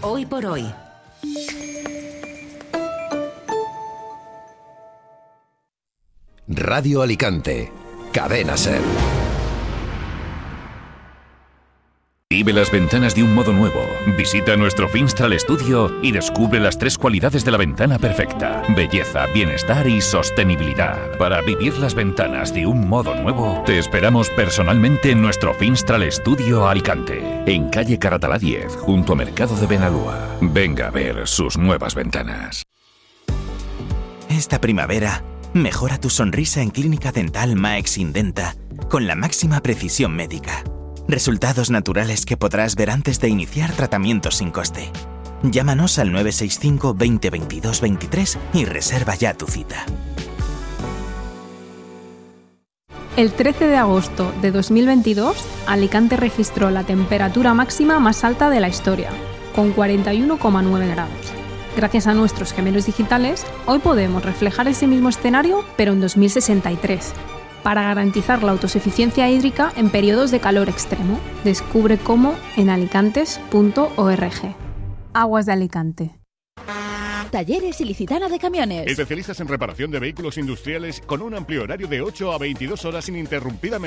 Hoy por hoy. Radio Alicante, Cadena SER. Vive las ventanas de un modo nuevo. Visita nuestro Finstral Studio y descubre las 3 cualidades de la ventana perfecta: belleza, bienestar y sostenibilidad. Para vivir las ventanas de un modo nuevo, te esperamos personalmente en nuestro Finstral Studio Alicante, en calle Caratalá 10, junto a Mercado de Benalúa. Venga a ver sus nuevas ventanas. Esta primavera, mejora tu sonrisa en Clínica Dental Max Indenta con la máxima precisión médica. Resultados naturales que podrás ver antes de iniciar tratamientos sin coste. Llámanos al 965 20 22 23 y reserva ya tu cita. El 13 de agosto de 2022, Alicante registró la temperatura máxima más alta de la historia, con 41,9 grados. Gracias a nuestros gemelos digitales, hoy podemos reflejar ese mismo escenario, pero en 2063. Para garantizar la autosuficiencia hídrica en periodos de calor extremo. Descubre cómo en alicantes.org. Aguas de Alicante. Talleres Ilicitana de Camiones. Especialistas en reparación de vehículos industriales con un amplio horario de 8 a 22 horas ininterrumpidamente.